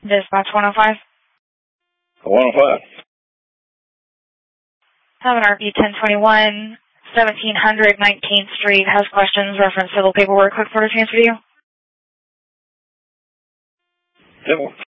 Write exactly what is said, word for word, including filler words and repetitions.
Dispatch one oh five. one oh five. Have an R P ten twenty-one, seventeen hundred nineteenth Street. Has questions, reference civil paperwork. Quick for to transfer to you. Civil.